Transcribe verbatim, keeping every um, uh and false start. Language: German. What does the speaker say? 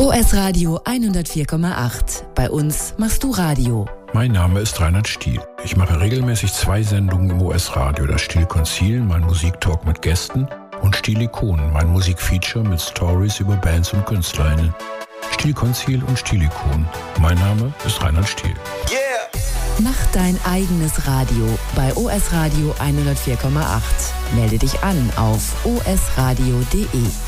O S Radio hundertvier Komma acht. Bei uns machst du Radio. Mein Name ist Reinhard Stiel. Ich mache regelmäßig zwei Sendungen im O S Radio. Das Stilkonzil, mein Musiktalk mit Gästen, und Stilikonen, mein Musikfeature mit Stories über Bands und KünstlerInnen. Stilkonzil und Stilikonen. Mein Name ist Reinhard Stiel. Yeah! Mach dein eigenes Radio bei O S Radio hundertvier Komma acht. Melde dich an auf o s radio punkt d e.